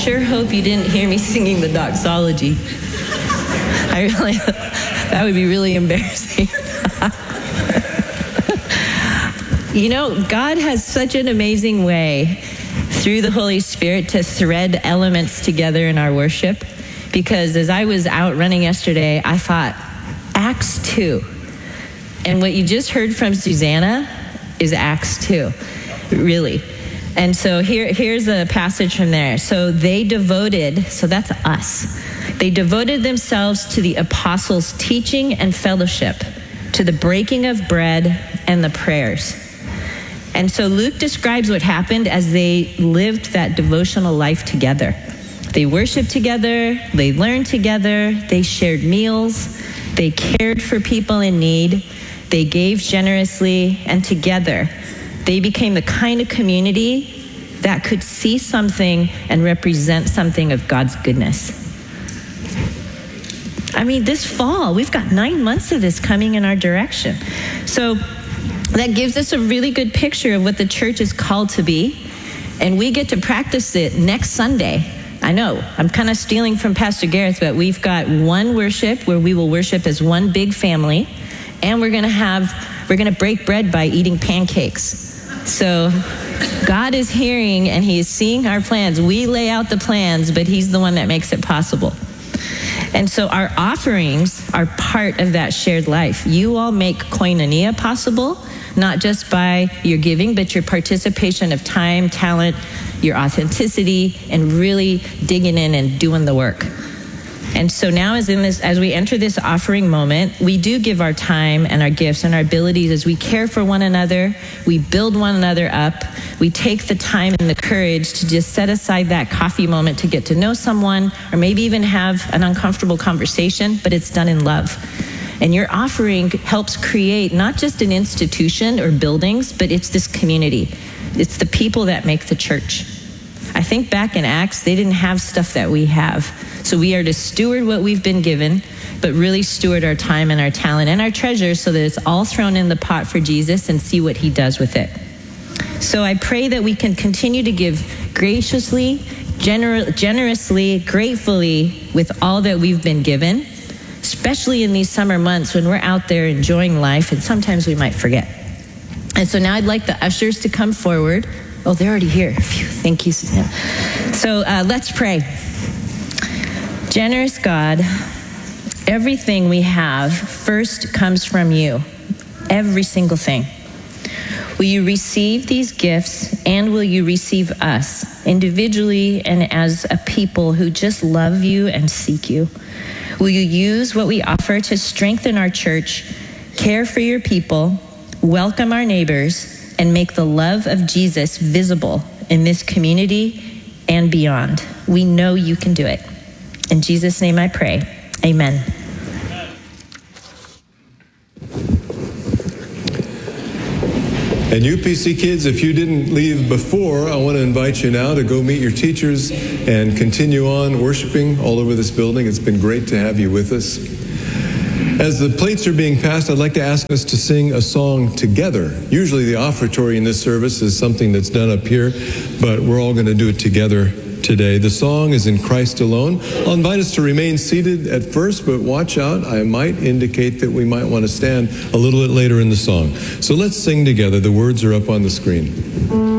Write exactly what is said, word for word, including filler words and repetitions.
sure hope you didn't hear me singing the doxology. I really, that would be really embarrassing. You know, God has such an amazing way through the Holy Spirit to thread elements together in our worship. Because as I was out running yesterday, I thought, Acts two. And what you just heard from Susanna is Acts two, really. And so here, here's a passage from there. So they devoted, so that's us. They devoted themselves to the apostles' teaching and fellowship, to the breaking of bread and the prayers. And so Luke describes what happened as they lived that devotional life together. They worshiped together, they learned together, they shared meals, they cared for people in need, they gave generously, and together they became the kind of community that could see something and represent something of God's goodness. I mean, this fall, we've got nine months of this coming in our direction. So that gives us a really good picture of what the church is called to be, and we get to practice it next Sunday. I know, I'm kind of stealing from Pastor Gareth, but we've got one worship where we will worship as one big family, and we're going to have, we're going to break bread by eating pancakes. So God is hearing and he is seeing our plans. We lay out the plans, but he's the one that makes it possible. And so our offerings are part of that shared life. You all make koinonia possible, not just by your giving, but your participation of time, talent, your authenticity, and really digging in and doing the work. And so now as in this, as we enter this offering moment, we do give our time and our gifts and our abilities as we care for one another, we build one another up, we take the time and the courage to just set aside that coffee moment to get to know someone, or maybe even have an uncomfortable conversation, but it's done in love. And your offering helps create not just an institution or buildings, but it's this community. It's the people that make the church. I think back in Acts, they didn't have stuff that we have. So we are to steward what we've been given, but really steward our time and our talent and our treasures so that it's all thrown in the pot for Jesus and see what he does with it. So I pray that we can continue to give graciously, gener- generously, gratefully with all that we've been given, especially in these summer months when we're out there enjoying life, and sometimes we might forget. And so now I'd like the ushers to come forward. Oh, they're already here. Phew, thank you, Susanna. So uh, let's pray. Generous God, everything we have first comes from you. Every single thing. Will you receive these gifts, and will you receive us individually and as a people who just love you and seek you? Will you use what we offer to strengthen our church, care for your people, welcome our neighbors, and make the love of Jesus visible in this community and beyond? We know you can do it. In Jesus' name I pray. Amen. And U P C kids, if you didn't leave before, I want to invite you now to go meet your teachers and continue on worshiping all over this building. It's been great to have you with us. As the plates are being passed, I'd like to ask us to sing a song together. Usually the offertory in this service is something that's done up here, but we're all going to do it together today. The song is In Christ Alone. I'll invite us to remain seated at first, but watch out. I might indicate that we might want to stand a little bit later in the song. So let's sing together. The words are up on the screen.